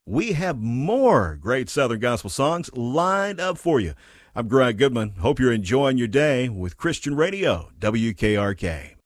we have more great Southern gospel songs lined up for you. I'm Greg Goodman. Hope you're enjoying your day with Christian Radio, WKRK.